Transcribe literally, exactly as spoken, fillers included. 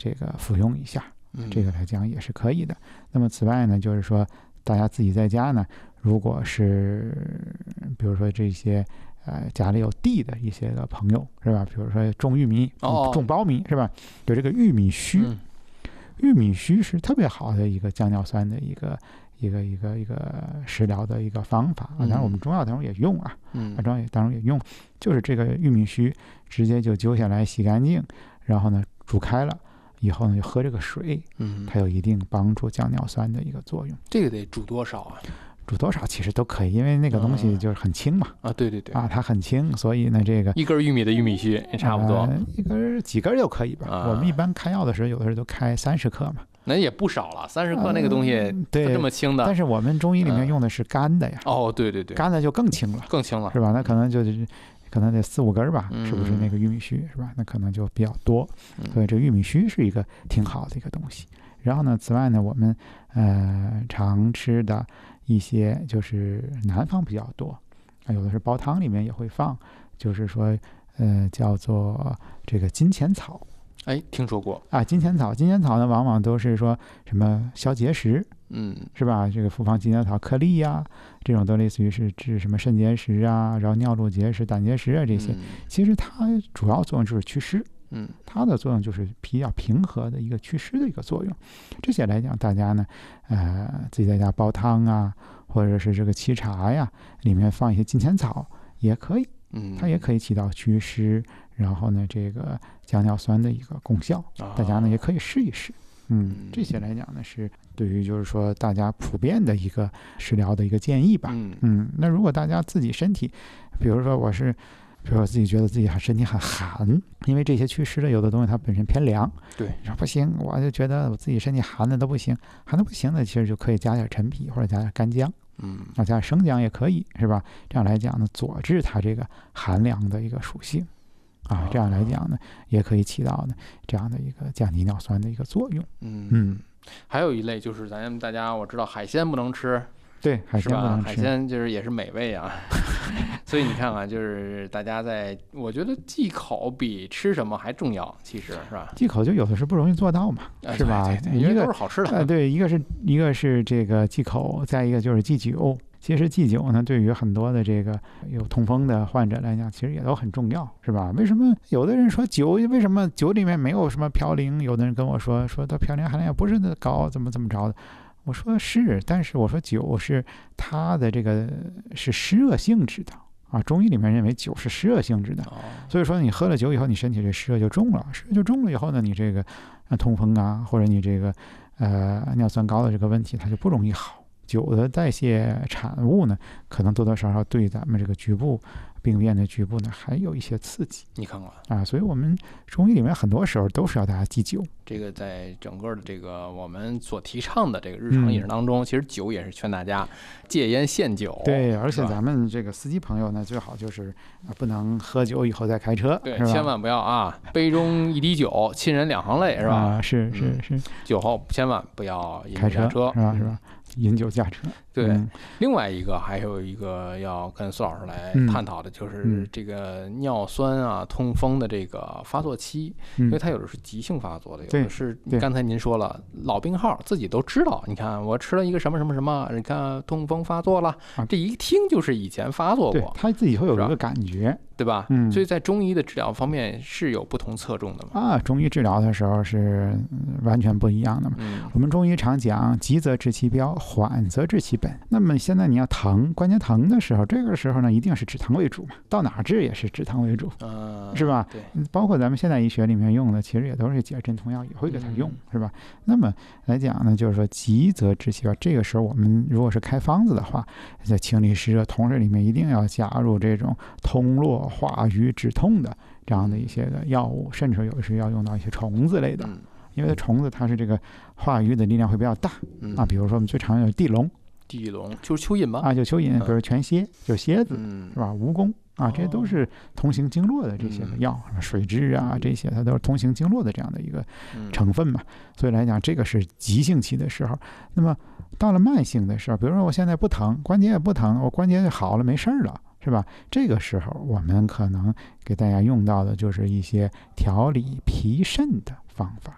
这个服用一下，这个来讲也是可以的。那么此外呢，就是说大家自己在家呢，如果是比如说这些呃家里有地的一些个朋友是吧，比如说种玉米、 哦、 种苞米是吧，有这个玉米须、嗯，玉米须是特别好的一个降尿酸的一个一个一个一个食疗的一个方法啊。当然我们中药当中也用啊，嗯，中药当中也用，就是这个玉米须直接就揪下来洗干净，然后呢煮开了以后呢就喝这个水，嗯，它有一定帮助降尿酸的一个作用。 这个得煮多少啊？ 煮多少其实都可以，因为那个东西就是很轻嘛。 嗯、啊，对对对， 啊，它很轻，所以呢，这个一根玉米的玉米须也差不多， 呃、一根几根就可以吧、啊。我们一般开药的时候，有的时候都开三十克嘛， 那也不少了。三十克那个东西，呃、 对， 这么轻的。 但是我们中医里面用的是干的呀。 嗯、哦，对对对， 干的就更轻了， 更轻了， 是吧？那可能就是可能得四五根吧，嗯、是不是那个玉米须是吧？那可能就比较多，所以这玉米须是一个挺好的一个东西。然后呢，此外呢，我们呃常吃的一些就是南方比较多，有的是煲汤里面也会放，就是说呃叫做这个金钱草。 哎，听说过啊，金钱草，金钱草呢，往往都是说什么消结石， 嗯， 是吧？这个复方金钱草颗粒呀、啊，这种都类似于是治什么肾结石啊，然后尿路结石、胆结石啊这些。嗯、其实它主要作用就是祛湿， 嗯， 它的作用就是比较平和的一个祛湿的一个作用。这些来讲，大家呢，呃，自己在家煲汤啊，或者是这个沏茶呀，里面放一些金钱草也可以， 嗯， 它也可以起到祛湿。然后呢，这个降尿酸的一个功效，大家呢也可以试一试。嗯，这些来讲呢是对于就是说大家普遍的一个食疗的一个建议吧。 嗯嗯，那如果大家自己身体，比如说我是，比如说自己觉得自己身体很寒，因为这些祛湿的有的东西它本身偏凉， 对， 你说不行，我就觉得我自己身体寒的都不行，寒的不行的，其实就可以加点陈皮或者加点干姜。 嗯， 啊，加点生姜也可以，是吧？这样来讲呢，佐治它这个寒凉的一个属性。啊，这样来讲呢，也可以起到呢这样的一个降低尿酸的一个作用。 嗯嗯， 还有一类就是咱们大家我知道海鲜不能吃， 对，海鲜不能吃， 海鲜就是也是美味啊。所以你看啊，就是大家在，我觉得忌口比吃什么还重要，其实是吧？ 忌口就有的是不容易做到嘛， 啊、 是吧？ 对对对， 一个都是好吃的。 呃，对，一个是一个是这个忌口，再一个就是忌酒。其实忌酒呢，对于很多的这个有痛风的患者来讲，其实也都很重要，是吧？为什么有的人说酒，为什么酒里面没有什么嘌呤？有的人跟我说，说它嘌呤含量也不是那高，怎么怎么着的？我说是，但是我说酒是它的这个是湿热性质的啊，中医里面认为酒是湿热性质的，所以说你喝了酒以后，你身体这湿热就重了，湿热就重了以后呢，你这个痛风啊，或者你这个呃尿酸高的这个问题，它就不容易好。酒的代谢产物呢，可能多多少少对咱们这个局部病变的局部呢，还有一些刺激。 你看看啊，所以我们中医里面很多时候都是要大家忌酒。 这个在整个的这个我们所提倡的这个日常饮食当中，嗯、其实酒也是劝大家戒烟限酒。 对，而且咱们这个司机朋友呢，最好就是不能喝酒以后再开车， 对，千万不要啊，杯中一滴酒，亲人两行泪，是吧？ 啊，是是是， 嗯、酒后千万不要饮酒驾车，是吧？是吧？饮酒驾车， 对、 嗯。 另外一个还有一个要跟苏老师来探讨的，就是这个尿酸啊、痛风的这个发作期， 嗯、 因为它有的是急性发作的，有的是刚才您说了老病号，自己都知道。你看我吃了一个什么什么什么，你看痛风发作了，啊、这一听就是以前发作过， 他自己会有一个感觉。 对吧？ 嗯， 所以在中医的治疗方面是有不同侧重的嘛？ 啊，中医治疗的时候是完全不一样的嘛。 嗯， 我们中医常讲急则治其标，缓则治其本。那么现在你要疼，关节疼的时候，这个时候呢，一定是止疼为主嘛。到哪治也是止疼为主， 呃、 是吧？ 对， 包括咱们现代医学里面用的，其实也都是解镇痛药，也会给它用， 嗯、 是吧？那么来讲呢，就是说急则治其标。这个时候我们如果是开方子的话，在清理湿热，同时里面一定要加入这种通络化瘀止痛的这样的一些个药物，甚至有的是要用到一些虫子类的， 嗯、 因为虫子它是这个化瘀的力量会比较大、 嗯、 啊。比如说我们最常用的地龙， 地龙就是蚯蚓吧？ 啊，就蚯蚓，比如全蝎，就蝎子， 嗯、 是吧？蜈蚣啊，这些都是通行经络的这些个药，什么水蛭啊，这些它都是通行经络的这样的一个成分嘛。所以来讲，这个是急性期的时候。那么到了慢性的时候，比如说我现在不疼，关节也不疼，我关节好了，没事儿了。是吧？这个时候我们可能给大家用到的就是一些调理脾肾的方法。